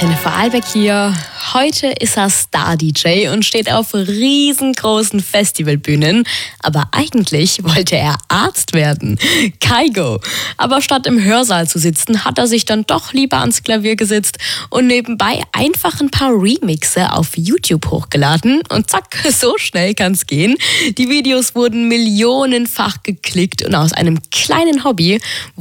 Jennifer Albeck hier. Heute ist er Star-DJ und steht auf riesengroßen Festivalbühnen. Aber eigentlich wollte er Arzt werden. Kygo. Aber statt im Hörsaal zu sitzen, hat er sich dann doch lieber ans Klavier gesetzt und nebenbei einfach ein paar Remixe auf YouTube hochgeladen. Und zack, so schnell kann's gehen. Die Videos wurden millionenfach geklickt und aus einem kleinen Hobby